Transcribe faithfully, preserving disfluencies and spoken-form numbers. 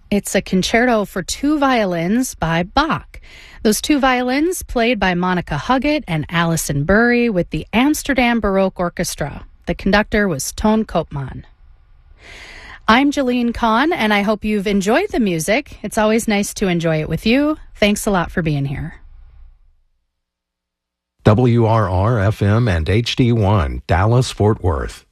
It's a concerto for two violins by Bach. Those two violins played by Monica Huggett and Alison Burry with the Amsterdam Baroque Orchestra. The conductor was Toon Koopman. I'm Jeline Kahn, and I hope you've enjoyed the music. It's always nice to enjoy it with you. Thanks a lot for being here. W R R F M and H D one, Dallas, Fort Worth.